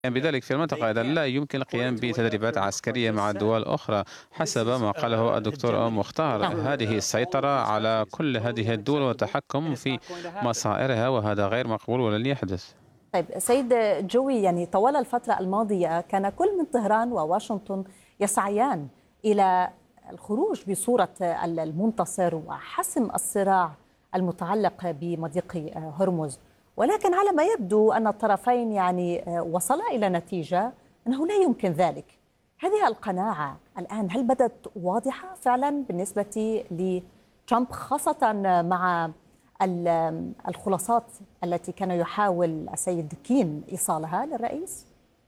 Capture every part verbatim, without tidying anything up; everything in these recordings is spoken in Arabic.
بذلك في المنطقة إذا لا يمكن القيام بتدريبات عسكرية مع الدول الأخرى حسب ما قاله الدكتور مختار. نعم. هذه السيطرة على كل هذه الدول والتحكم في مصائرها، وهذا غير مقبول ولن يحدث. طيب سيد جوي، يعني طوال الفترة الماضية كان كل من طهران وواشنطن يسعيان إلى الخروج بصورة المنتصر وحسم الصراع المتعلق بمضيق هرمز، ولكن على ما يبدو أن الطرفين يعني وصلا إلى نتيجة أنه لا يمكن ذلك. هذه القناعة الآن هل بدت واضحة فعلا بالنسبة لترامب، خاصة مع الخلاصات التي كان يحاول السيد كين إيصالها للرئيس؟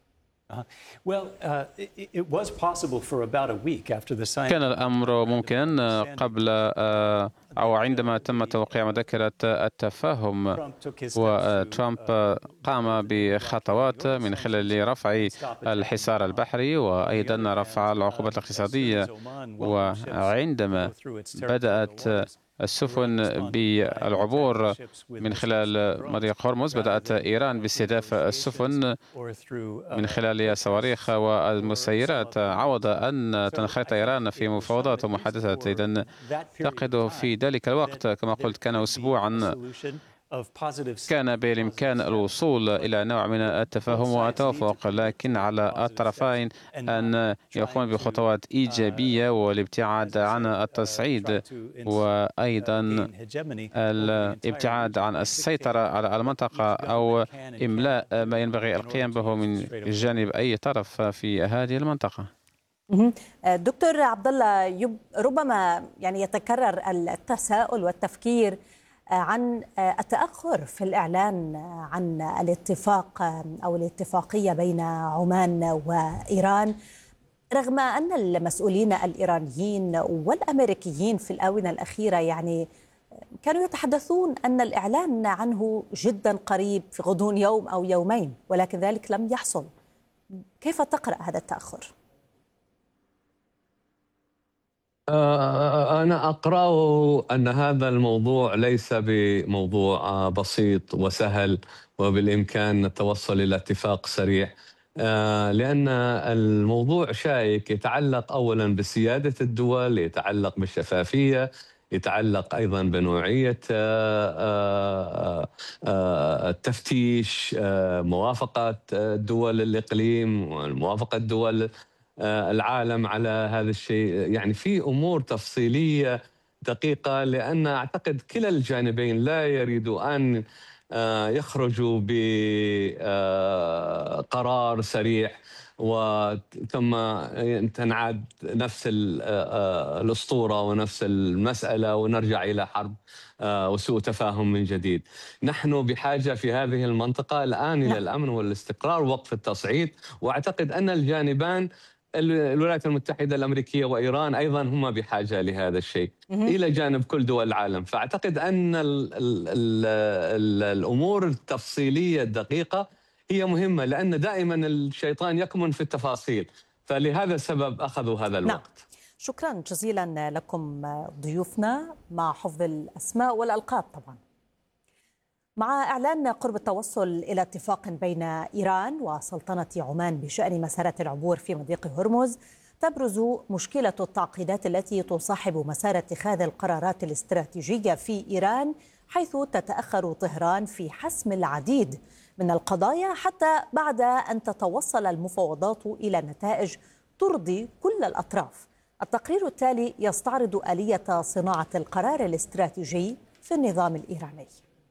كان الأمر ممكنا قبل أو عندما تم توقيع مذكرة التفاهم، وترامب قام بخطوات من خلال رفع الحصار البحري وأيضا رفع العقوبات الاقتصادية. وعندما بدأت السفن بالعبور من خلال مضيق هرمز، بدأت إيران باستهداف السفن من خلال الصواريخ والمسيرات، عوض أن تنخرط إيران في مفاوضات ومحادثات. إذن أعتقد في ذلك الوقت كما قلت كان أسبوعا كان بالإمكان الوصول إلى نوع من التفاهم والتوافق، لكن على الطرفين أن يقوم بخطوات إيجابية والابتعاد عن التصعيد، وأيضا الابتعاد عن السيطرة على المنطقة أو إملاء ما ينبغي القيام به من جانب أي طرف في هذه المنطقة. دكتور عبد الله، ربما يعني يتكرر التساؤل والتفكير عن التأخر في الإعلان عن الاتفاق أو الاتفاقية بين عمان وإيران، رغم أن المسؤولين الإيرانيين والأمريكيين في الآونة الأخيرة يعني كانوا يتحدثون أن الإعلان عنه جدا قريب في غضون يوم أو يومين، ولكن ذلك لم يحصل. كيف تقرأ هذا التأخر؟ أنا أقرأ أن هذا الموضوع ليس بموضوع بسيط وسهل وبالإمكان التوصل إلى اتفاق سريع، لأن الموضوع شائك، يتعلق أولا بسيادة الدول، يتعلق بالشفافية، يتعلق أيضا بنوعية التفتيش، موافقة دول الإقليم وموافقة دول العالم على هذا الشيء. يعني في أمور تفصيلية دقيقة، لأن أعتقد كلا الجانبين لا يريدوا أن يخرجوا بقرار سريع وثم تنعاد نفس الأسطورة ونفس المسألة ونرجع إلى حرب وسوء تفاهم من جديد. نحن بحاجة في هذه المنطقة الآن إلى الأمن والاستقرار ووقف التصعيد، وأعتقد أن الجانبان الولايات المتحدة الأمريكية وإيران أيضا هما بحاجة لهذا الشيء إلى جانب كل دول العالم. فأعتقد أن ال ال ال الأمور التفصيلية الدقيقة هي مهمة، لأن دائما الشيطان يكمن في التفاصيل، فلهذا السبب أخذوا هذا الوقت. نعم. شكرا جزيلا لكم ضيوفنا، مع حفظ الأسماء والألقاب طبعا. مع إعلان قرب التوصل إلى اتفاق بين إيران وسلطنة عمان بشأن مسارات العبور في مضيق هرمز، تبرز مشكلة التعقيدات التي تصاحب مسار اتخاذ القرارات الاستراتيجية في إيران، حيث تتأخر طهران في حسم العديد من القضايا حتى بعد أن تتوصل المفاوضات إلى نتائج ترضي كل الأطراف. التقرير التالي يستعرض آلية صناعة القرار الاستراتيجي في النظام الإيراني.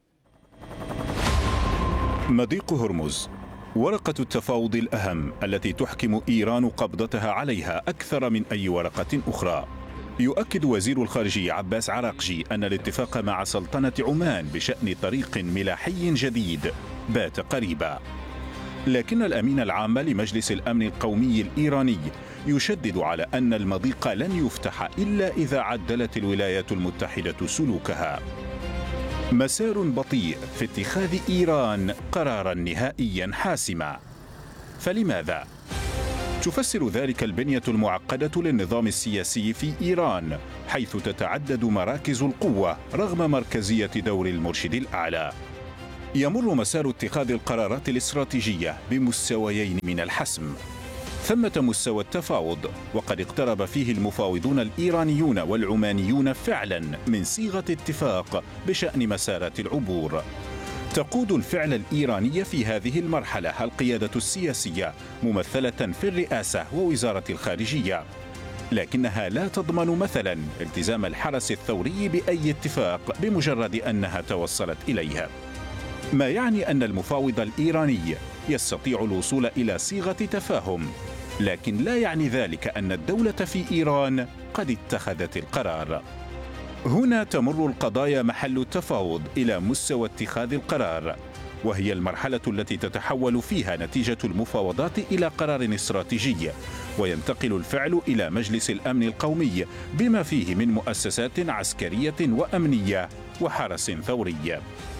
مضيق هرمز، ورقة التفاوض الأهم التي تحكم إيران قبضتها عليها أكثر من أي ورقة أخرى. يؤكد وزير الخارجية عباس عراقجي أن الاتفاق مع سلطنة عمان بشأن طريق ملاحي جديد بات قريبا، لكن الأمين العام لمجلس الأمن القومي الإيراني يشدد على أن المضيق لن يفتح إلا إذا عدلت الولايات المتحدة سلوكها. مسار بطيء في اتخاذ إيران قرارا نهائيا حاسما. فلماذا؟ تفسر ذلك البنية المعقدة للنظام السياسي في إيران، حيث تتعدد مراكز القوة رغم مركزية دور المرشد الأعلى. يمر مسار اتخاذ القرارات الاستراتيجية بمستويين من الحسم. ثمة مستوى التفاوض، وقد اقترب فيه المفاوضون الإيرانيون والعمانيون فعلا من صيغة اتفاق بشأن مسارات العبور. تقود الفعل الإيراني في هذه المرحلة القيادة السياسية ممثلة في الرئاسة ووزارة الخارجية، لكنها لا تضمن مثلا التزام الحرس الثوري بأي اتفاق بمجرد أنها توصلت إليه، ما يعني أن المفاوض الإيراني يستطيع الوصول إلى صيغة تفاهم، لكن لا يعني ذلك أن الدولة في إيران قد اتخذت القرار. هنا تمر القضايا محل التفاوض إلى مستوى اتخاذ القرار، وهي المرحلة التي تتحول فيها نتيجة المفاوضات إلى قرار استراتيجي، وينتقل الفعل إلى مجلس الأمن القومي بما فيه من مؤسسات عسكرية وأمنية وحرس ثوري.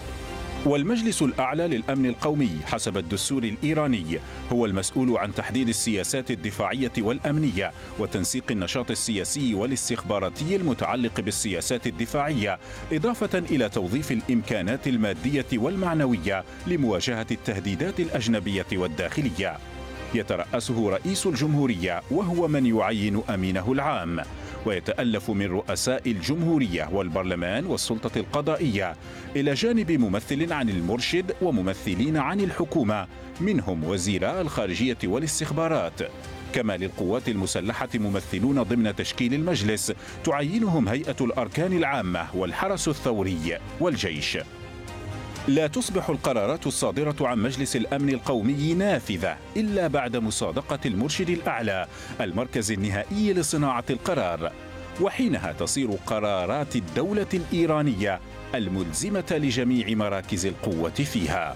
والمجلس الأعلى للأمن القومي حسب الدستور الإيراني هو المسؤول عن تحديد السياسات الدفاعية والأمنية وتنسيق النشاط السياسي والاستخباراتي المتعلق بالسياسات الدفاعية، إضافة إلى توظيف الإمكانات المادية والمعنوية لمواجهة التهديدات الأجنبية والداخلية. يترأسه رئيس الجمهورية وهو من يعين أمينه العام، ويتألف من رؤساء الجمهورية والبرلمان والسلطة القضائية، إلى جانب ممثل عن المرشد وممثلين عن الحكومة منهم وزيراء الخارجية والاستخبارات. كما للقوات المسلحة ممثلون ضمن تشكيل المجلس تعينهم هيئة الأركان العامة والحرس الثوري والجيش. لا تصبح القرارات الصادرة عن مجلس الأمن القومي نافذة إلا بعد مصادقة المرشد الأعلى المركز النهائي لصناعة القرار، وحينها تصير قرارات الدولة الإيرانية الملزمة لجميع مراكز القوة فيها.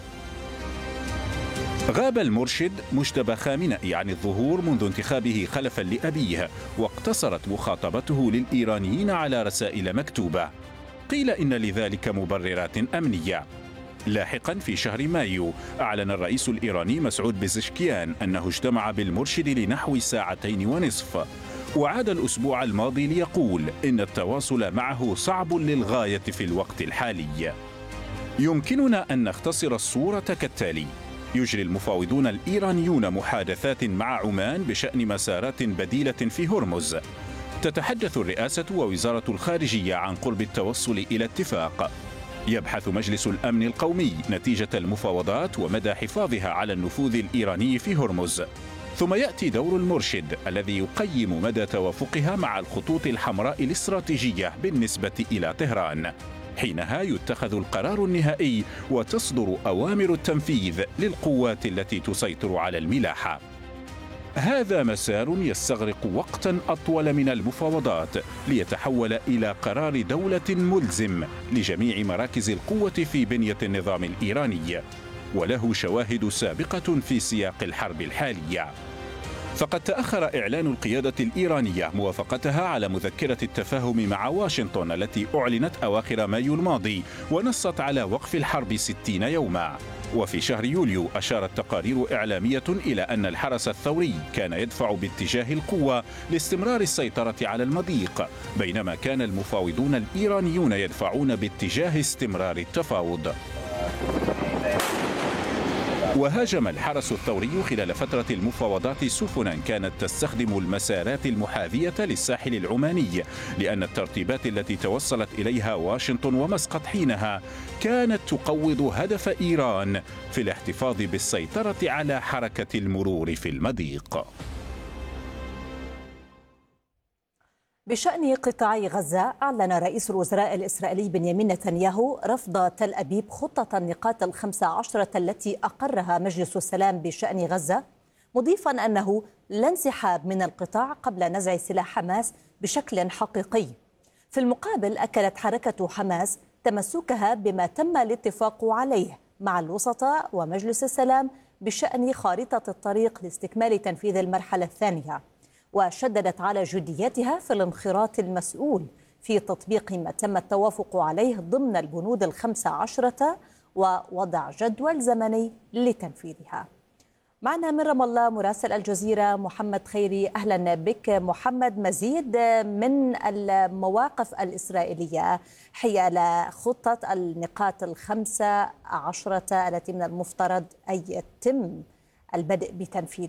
غاب المرشد مجتبى خامنئي عن الظهور منذ انتخابه خلفا لأبيه، واقتصرت مخاطبته للإيرانيين على رسائل مكتوبة. قيل إن لذلك مبررات أمنية. لاحقا في شهر مايو أعلن الرئيس الإيراني مسعود بزشكيان أنه اجتمع بالمرشد لنحو ساعتين ونصف، وعاد الأسبوع الماضي ليقول إن التواصل معه صعب للغاية في الوقت الحالي. يمكننا أن نختصر الصورة كالتالي: يجري المفاوضون الإيرانيون محادثات مع عمان بشأن مسارات بديلة في هرمز. تتحدث الرئاسة ووزارة الخارجية عن قرب التوصل إلى اتفاق. يبحث مجلس الأمن القومي نتيجة المفاوضات ومدى حفاظها على النفوذ الإيراني في هرمز. ثم يأتي دور المرشد الذي يقيم مدى توافقها مع الخطوط الحمراء الاستراتيجية بالنسبة إلى طهران. حينها يتخذ القرار النهائي وتصدر أوامر التنفيذ للقوات التي تسيطر على الملاحة. هذا مسار يستغرق وقتا أطول من المفاوضات ليتحول إلى قرار دولة ملزم لجميع مراكز القوة في بنية النظام الإيراني، وله شواهد سابقة في سياق الحرب الحالية. فقد تأخر إعلان القيادة الإيرانية موافقتها على مذكرة التفاهم مع واشنطن التي أعلنت أواخر مايو الماضي ونصت على وقف الحرب ستين يوما. وفي شهر يوليو أشارت تقارير إعلامية إلى أن الحرس الثوري كان يدفع باتجاه القوة لاستمرار السيطرة على المضيق، بينما كان المفاوضون الإيرانيون يدفعون باتجاه استمرار التفاوض. وهاجم الحرس الثوري خلال فترة المفاوضات سفنا كانت تستخدم المسارات المحاذية للساحل العماني، لأن الترتيبات التي توصلت إليها واشنطن ومسقط حينها كانت تقوض هدف إيران في الاحتفاظ بالسيطرة على حركة المرور في المضيق. بشأن قطاع غزة، أعلن رئيس الوزراء الإسرائيلي بنيامين نتنياهو رفض تل أبيب خطة النقاط الخمس عشرة التي أقرها مجلس السلام بشأن غزة، مضيفا أنه لا انسحاب من القطاع قبل نزع سلاح حماس بشكل حقيقي. في المقابل أكدت حركة حماس تمسكها بما تم الاتفاق عليه مع الوسطاء ومجلس السلام بشأن خارطة الطريق لاستكمال تنفيذ المرحلة الثانية، وشددت على جديتها في الانخراط المسؤول في تطبيق ما تم التوافق عليه ضمن البنود الخمس عشرة ووضع جدول زمني لتنفيذها. معنا من رام الله مراسل الجزيرة محمد خيري. أهلا بك محمد. مزيد من المواقف الإسرائيلية حيال خطة النقاط الخمسة عشرة التي من المفترض أن يتم البدء بتنفيذها.